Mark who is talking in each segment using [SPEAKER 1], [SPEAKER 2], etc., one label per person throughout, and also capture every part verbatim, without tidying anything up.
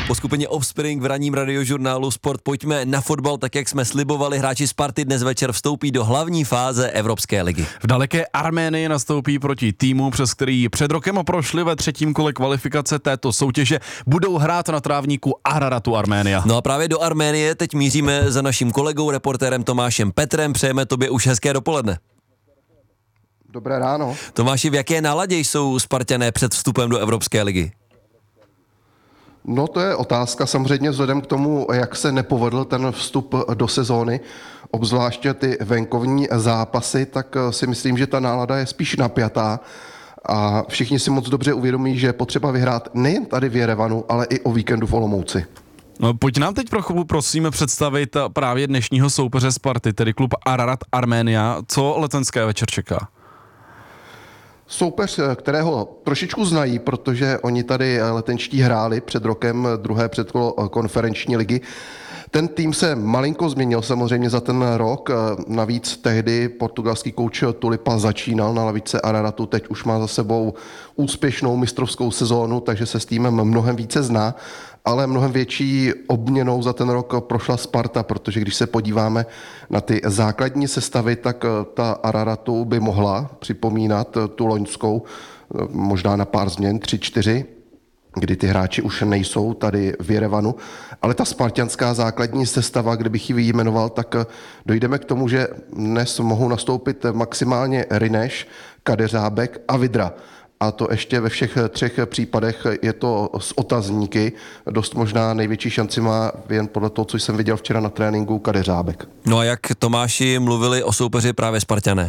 [SPEAKER 1] Po skupině Offspring v ranním radiožurnálu Sport pojďme na fotbal, tak jak jsme slibovali. Hráči Sparty dnes večer vstoupí do hlavní fáze Evropské ligy.
[SPEAKER 2] V daleké Arménii nastoupí proti týmu, přes který před rokem prošli ve třetím kole kvalifikace této soutěže. Budou hrát na trávníku Araratu Arménia.
[SPEAKER 1] No a právě do Arménie teď míříme za naším kolegou, reportérem Tomášem Petrem. Přejeme tobě už hezké dopoledne.
[SPEAKER 3] Dobré ráno.
[SPEAKER 1] Tomáši, v jaké náladě jsou Spartané před vstupem do Evropské ligy?
[SPEAKER 3] No to je otázka samozřejmě vzhledem k tomu, jak se nepovedl ten vstup do sezóny, obzvláště ty venkovní zápasy, tak si myslím, že ta nálada je spíš napjatá a všichni si moc dobře uvědomí, že je potřeba vyhrát nejen tady v Jerevanu, ale i o víkendu v Olomouci.
[SPEAKER 2] No, pojď nám teď trochu prosím představit právě dnešního soupeře Sparty, tedy klub Ararat Arménia. Co letenské večer čeká?
[SPEAKER 3] Soupeř, kterého trošičku znají, protože oni tady letenčtí hráli před rokem druhé předkolo konferenční ligy. Ten tým se malinko změnil samozřejmě za ten rok, navíc tehdy portugalský kouč Tulipa začínal na lavičce Araratu, teď už má za sebou úspěšnou mistrovskou sezónu, takže se s týmem mnohem více zná, ale mnohem větší obměnou za ten rok prošla Sparta, protože když se podíváme na ty základní sestavy, tak ta Araratu by mohla připomínat tu loňskou, možná na pár změn, tři, čtyři, kdy ty hráči už nejsou tady v Jerevanu, ale ta spartianská základní sestava, kdybych ji vyjmenoval, tak dojdeme k tomu, že dnes mohou nastoupit maximálně Rineš, Kadeřábek a Vidra. A to ještě ve všech třech případech je to s otazníky. Dost možná největší šanci má jen podle toho, co jsem viděl včera na tréninku, Kadeřábek.
[SPEAKER 1] No a jak Tomáši mluvili o soupeři právě Spartané?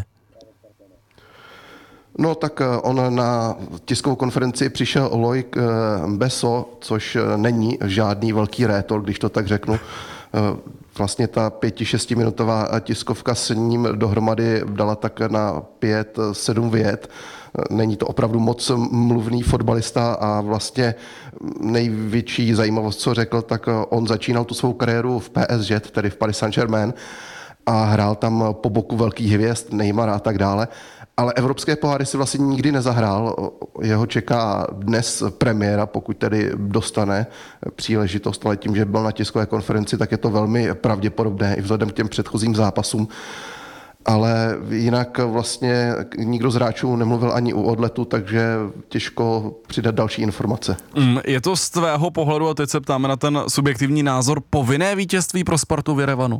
[SPEAKER 3] No tak on na tiskovou konferenci přišel Loic Besso, což není žádný velký rétor, když to tak řeknu. Vlastně ta pěti, šestiminutová tiskovka s ním dohromady dala tak na pět, sedm vět. Není to opravdu moc mluvný fotbalista a vlastně největší zajímavost, co řekl, tak on začínal tu svou kariéru v P S G, tedy v Paris Saint-Germain, a hrál tam po boku velkých hvězd, Neymara a tak dále. Ale evropské poháry si vlastně nikdy nezahrál. Jeho čeká dnes premiéra, pokud tedy dostane příležitost, ale tím, že byl na tiskové konferenci, tak je to velmi pravděpodobné i vzhledem k těm předchozím zápasům. Ale jinak vlastně nikdo z hráčů nemluvil ani u odletu, takže těžko přidat další informace.
[SPEAKER 2] Mm, je to z tvého pohledu, a teď se ptáme na ten subjektivní názor, povinné vítězství pro Spartu v Jerevanu?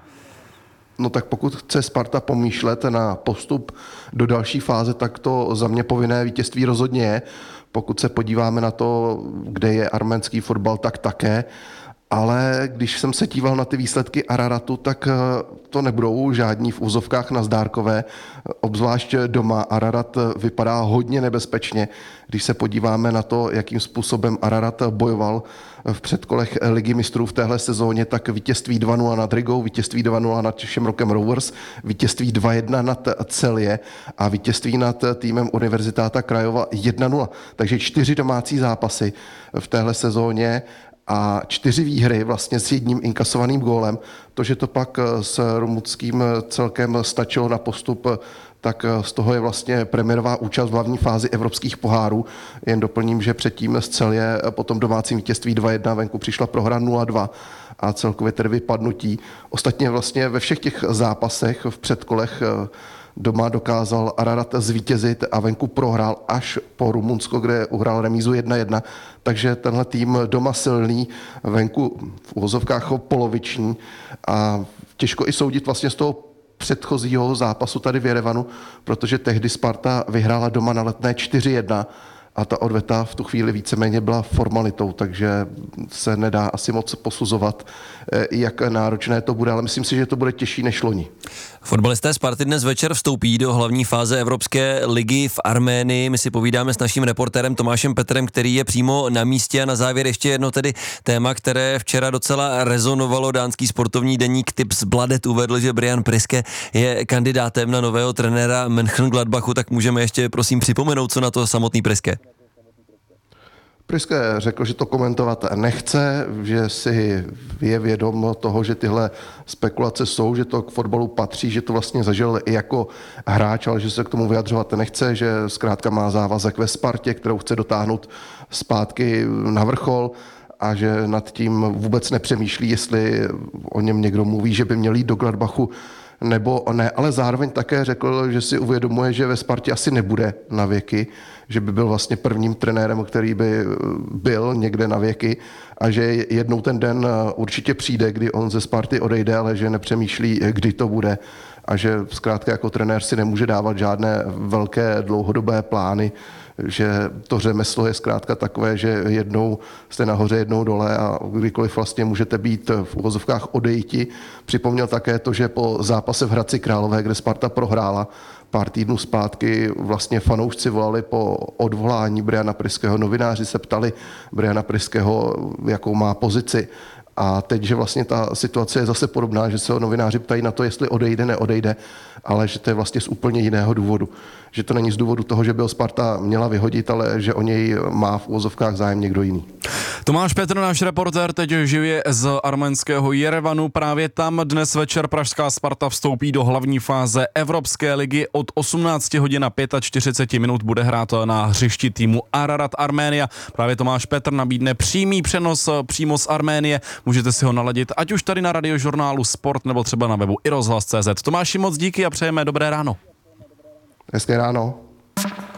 [SPEAKER 3] No tak pokud chce Sparta pomýšlet na postup do další fáze, tak to za mě povinné vítězství rozhodně je. Pokud se podíváme na to, kde je arménský fotbal, tak také. Ale když jsem se díval na ty výsledky Araratu, tak to nebudou žádní v úzovkách nazdárkové. Obzvlášť doma Ararat vypadá hodně nebezpečně. Když se podíváme na to, jakým způsobem Ararat bojoval v předkolech Ligy mistrů v téhle sezóně, tak vítězství dva nula nad Rigou, vítězství dva nula nad Shamrockem Rovers, vítězství dva jedna nad Celje a vítězství nad týmem Univerzitáta Krajova jedna nula. Takže čtyři domácí zápasy v téhle sezóně a čtyři výhry vlastně s jedním inkasovaným gólem. To, že to pak s rumunským celkem stačilo na postup, tak z toho je vlastně premiérová účast v hlavní fázi evropských pohárů. Jen doplním, že předtím z Celje potom domácím vítězství dva jedna, venku přišla prohra nula dva a celkově tedy vypadnutí. Ostatně vlastně ve všech těch zápasech v předkolech doma dokázal Ararat zvítězit a venku prohrál až po Rumunsko, kde uhrál remízu jedna jedna. Takže tenhle tým doma silný, venku v uvozovkách poloviční a těžko i soudit vlastně z toho předchozího zápasu tady v Jerevanu, protože tehdy Sparta vyhrála doma na Letné čtyři jedna a ta odveta v tu chvíli víceméně byla formalitou, takže se nedá asi moc posuzovat, jak náročné to bude, ale myslím si, že to bude těžší než loni.
[SPEAKER 1] Fotbalisté Sparty dnes večer vstoupí do hlavní fáze Evropské ligy v Arménii. My si povídáme s naším reportérem Tomášem Petrem, který je přímo na místě, a na závěr ještě jedno tedy téma, které včera docela rezonovalo. Dánský sportovní deník Tipsbladet uvedl, že Brian Priske je kandidátem na nového trenéra Mönchengladbachu, tak můžeme ještě prosím připomenout, co na to samotný Priske.
[SPEAKER 3] Priske řekl, že to komentovat nechce, že si je vědom toho, že tyhle spekulace jsou, že to k fotbalu patří, že to vlastně zažil i jako hráč, ale že se k tomu vyjadřovat nechce, že zkrátka má závazek ve Spartě, kterou chce dotáhnout zpátky na vrchol a že nad tím vůbec nepřemýšlí, jestli o něm někdo mluví, že by měl jít do Gladbachu nebo ne, ale zároveň také řekl, že si uvědomuje, že ve Spartě asi nebude na věky, že by byl vlastně prvním trenérem, který by byl někde na věky a že jednou ten den určitě přijde, kdy on ze Sparty odejde, ale že nepřemýšlí, kdy to bude a že zkrátka jako trenér si nemůže dávat žádné velké dlouhodobé plány, že to řemeslo je zkrátka takové, že jednou jste nahoře, jednou dole a kdykoliv vlastně můžete být v uvozovkách odejti. Připomněl také to, že po zápase v Hradci Králové, kde Sparta prohrála, pár týdnů zpátky vlastně fanoušci volali po odvolání Briana Pryského. Novináři se ptali Briana Pryského, jakou má pozici. A teď, že vlastně ta situace je zase podobná, že se ho novináři ptají na to, jestli odejde, neodejde, ale že to je vlastně z úplně jiného důvodu. Že to není z důvodu toho, že by ho Sparta měla vyhodit, ale že o něj má v uvozovkách zájem někdo jiný.
[SPEAKER 2] Tomáš Petr, náš reportér, teď živě z arménského Jerevanu. Právě tam dnes večer pražská Sparta vstoupí do hlavní fáze Evropské ligy. Od osmnáct hodin a čtyřicet pět minut bude hrát na hřišti týmu Ararat Arménia. Právě Tomáš Petr nabídne přímý přenos přímo z Arménie. Můžete si ho naladit, ať už tady na radiožurnálu Sport, nebo třeba na webu i rozhlas tečka cé zet. Tomáši, moc díky a přejeme dobré ráno.
[SPEAKER 3] Hezké ráno.